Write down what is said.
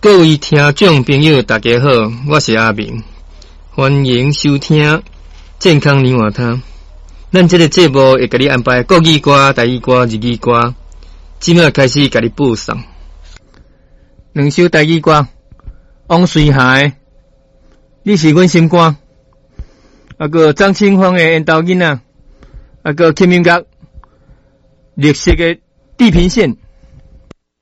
各位听众朋友，大家好，我是阿明，欢迎收听健康年华汤。咱这个节目会给你安排国语歌、台语歌、日语歌，即马开始给你播送。两首台语歌，王水海，你是阮心肝，个张清芳的缘投囡仔，个金明角，绿色的地平线。